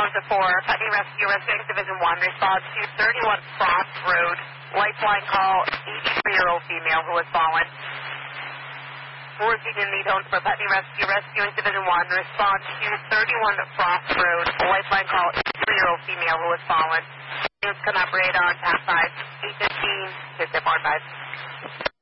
31-4, Putney Rescue, Rescuing Division 1, response to 31 Frost Road, lifeline call, 83-year-old female who has fallen. Working in lead home for Putney Rescue, Rescuing Division 1, response to 31 Frost Road, lifeline call, 83-year-old female who has fallen. News can operate on TAP 5, 815, 6 5.